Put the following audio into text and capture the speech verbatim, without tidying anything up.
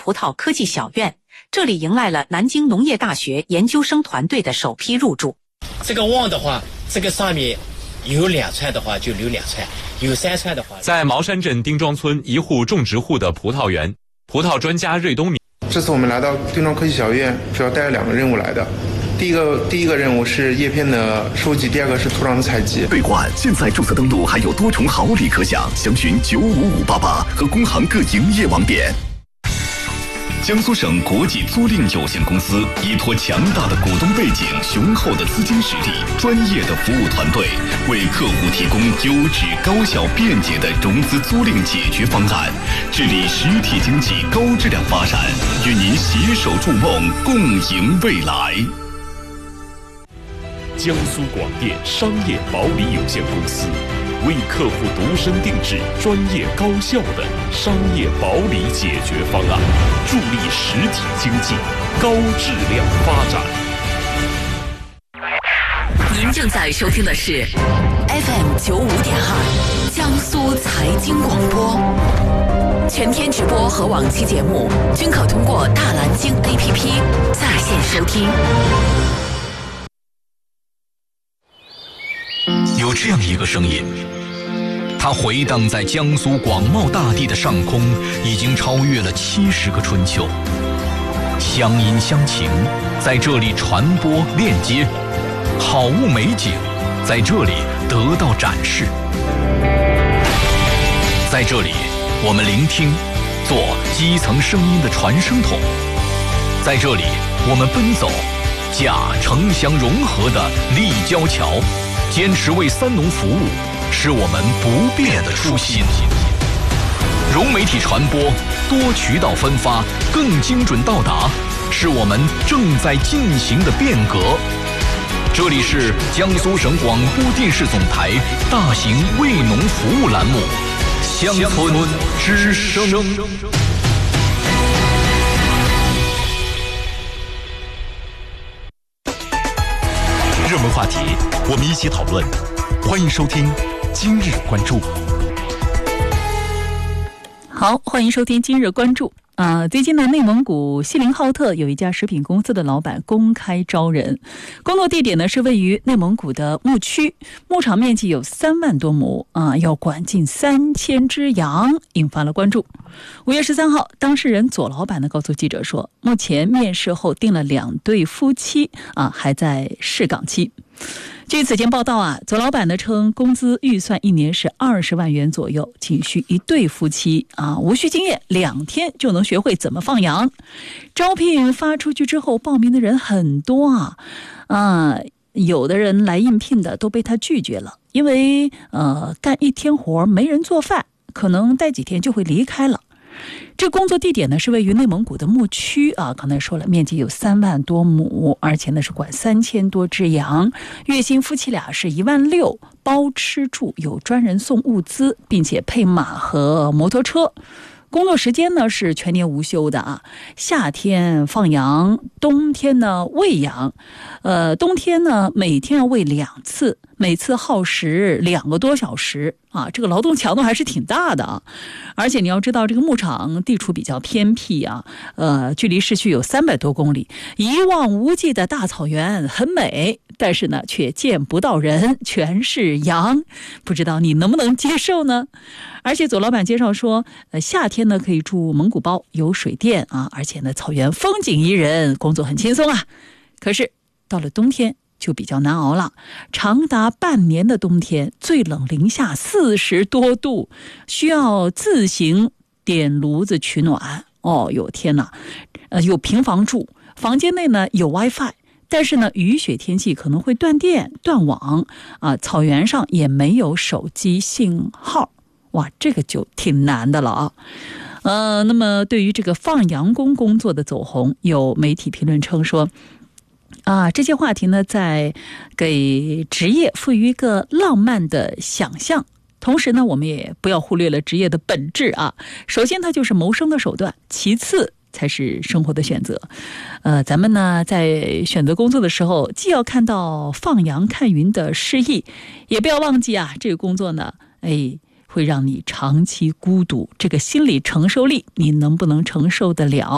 葡萄科技小院，这里迎来了南京农业大学研究生团队的首批入驻。 这个旺的话，这个上面有两串的话就留两串，有三串的话。 在茅山镇丁庄村一户种植户的葡萄园，葡萄专家瑞东明。 这次我们来到丁庄科技小院，主要带着两个任务来的。第一个第一个任务是叶片的收集，第二个是土壤的采集。 兑换现在注册登录还有多重好礼可享，详询九五五八八和工行各营业网点。江苏省国际租赁有限公司依托强大的股东背景、雄厚的资金实力、专业的服务团队，为客户提供优质、高效、便捷的融资租赁解决方案，致力实体经济高质量发展，与您携手筑梦，共赢未来。 江苏广电商业保理有限公司为客户独身定制专业高效的商业保理解决方案，助力实体经济高质量发展。 您正在收听的是 F M 九五点二江苏财经广播，全天直播和往期节目均可通过大蓝鲸 A P P 在线收听。 有这样一个声音，它回荡在江苏广袤大地的上空，已经超越了七十个春秋。乡音乡情在这里传播链接，好物美景在这里得到展示。在这里，我们聆听，做基层声音的传声筒；在这里，我们奔走，架城乡融合的立交桥。坚持为三农服务，是我们不变的初心。融媒体传播，多渠道分发，更精准到达，是我们正在进行的变革。这里是江苏省广播电视总台大型为农服务栏目《乡村之声》。 热门话题，我们一起讨论。欢迎收听今日关注。 好，欢迎收听今日关注。啊、呃，最近呢，内蒙古锡林浩特有一家食品公司的老板公开招人，工作地点呢是位于内蒙古的牧区，牧场面积有三万多亩啊、呃，要管近三千只羊，引发了关注。五月十三号，当事人左老板呢告诉记者说，目前面试后定了两对夫妻啊，还在试岗期。据此前报道啊，左老板呢称工资预算一年是二十万元左右，仅需一对夫妻啊，无需经验，两天就能学会怎么放羊。招聘发出去之后，报名的人很多啊，啊，有的人来应聘的都被他拒绝了，因为呃干一天活没人做饭，可能待几天就会离开了。这工作地点呢是位于内蒙古的牧区啊，刚才说了，面积有三万多亩，而且呢是管三千多只羊，月薪夫妻俩是一万六，包吃住，有专人送物资，并且配马和摩托车。工作时间呢是全年无休的啊，夏天放羊，冬天呢喂羊，呃，冬天呢每天要喂两次，每次耗时两个多小时啊，这个劳动强度还是挺大的啊。而且你要知道，这个牧场地处比较偏僻啊，呃，距离市区有三百多公里，一望无际的大草原很美，但是呢却见不到人，全是羊，不知道你能不能接受呢？而且左老板介绍说，呃，夏天呢可以住蒙古包，有水电啊，而且呢草原风景宜人，工作很轻松啊。可是到了冬天就比较难熬了，长达半年的冬天，最冷零下四十多度，需要自行点炉子取暖。哦哟天哪，呃，有平房住，房间内呢有 WiFi。但是呢，雨雪天气可能会断电、断网啊，草原上也没有手机信号，哇，这个就挺难的了啊。呃，那么对于这个放羊工工作的走红，有媒体评论称说，啊，这些话题呢，在给职业赋予一个浪漫的想象。同时呢，我们也不要忽略了职业的本质啊。首先，它就是谋生的手段；其次，才是生活的选择。呃，咱们呢在选择工作的时候，既要看到放羊看云的诗意，也不要忘记啊，这个工作呢，哎，会让你长期孤独，这个心理承受力，你能不能承受得了？